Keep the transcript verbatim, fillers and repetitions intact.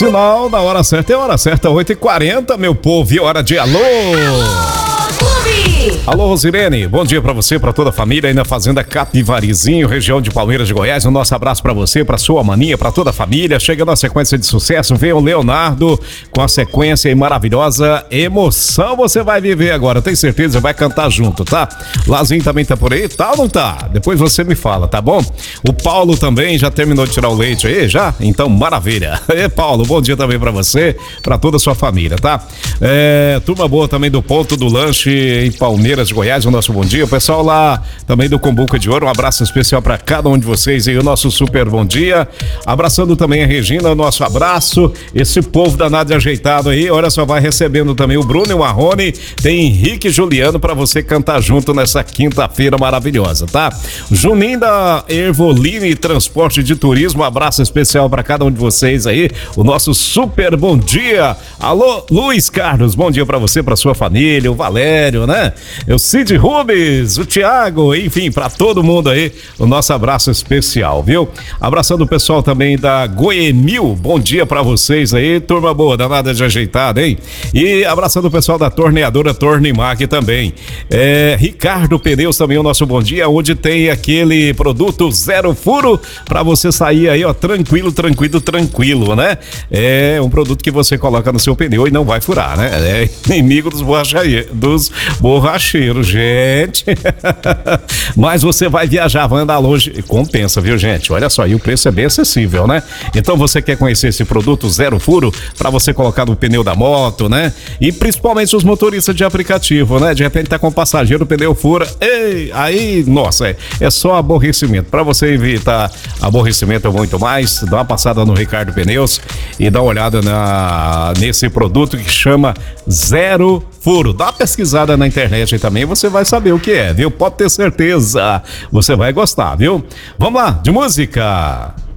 Sinal da hora certa é hora certa, oito e quarenta, meu povo, e hora de alô! Alô, Rosirene, bom dia pra você, pra toda a família aí na Fazenda Capivarizinho, região de Palmeiras de Goiás. Um nosso abraço pra você, pra sua maninha, pra toda a família. Chega na sequência de sucesso, vem o Leonardo com a sequência aí maravilhosa. Emoção você vai viver agora, tem certeza, vai cantar junto, tá? Lazinho também tá por aí, tá ou não tá? Depois você me fala, tá bom? O Paulo também já terminou de tirar o leite aí, já? Então, maravilha. E Paulo, bom dia também pra você, pra toda a sua família, tá? É, turma boa também do Ponto do Lanche em Palmeiras de Goiás, o nosso bom dia. O pessoal lá também do Combuca de Ouro, um abraço especial para cada um de vocês e o nosso super bom dia. Abraçando também a Regina, o nosso abraço. Esse povo danado e ajeitado aí, olha só, vai recebendo também o Bruno e o Marrone. Tem Henrique e Juliano para você cantar junto nessa quinta-feira maravilhosa, tá? Juninho da Ervoline Transporte de Turismo, um abraço especial para cada um de vocês aí. O nosso super bom dia. Alô, Luiz Carlos, bom dia para você, para sua família, o Valério, né? O Cid Rubens, o Thiago, enfim, pra todo mundo aí, o nosso abraço especial, viu? Abraçando o pessoal também da Goemil, bom dia pra vocês aí, turma boa, danada de ajeitada, hein? E abraçando o pessoal da torneadora Tornimac também. É, Ricardo Pneus também, o nosso bom dia, onde tem aquele produto zero furo pra você sair aí, ó, tranquilo, tranquilo, tranquilo, né? É um produto que você coloca no seu pneu e não vai furar, né? É inimigo dos borracheiros, dos borracheiro, gente. Mas você vai viajar, vai andar longe, compensa, viu, gente? Olha só, e o preço é bem acessível, né? Então você quer conhecer esse produto zero furo para você colocar no pneu da moto, né? E principalmente os motoristas de aplicativo, né? De repente tá com o passageiro, o pneu fura, ei, aí, nossa, é, é só aborrecimento. Para você evitar aborrecimento é muito mais, dá uma passada no Ricardo Pneus e dá uma olhada na, nesse produto que chama Zero Furo. Dá uma pesquisada na internet aí também, você vai saber o que é, viu? Pode ter certeza, você vai gostar, viu? Vamos lá, de música.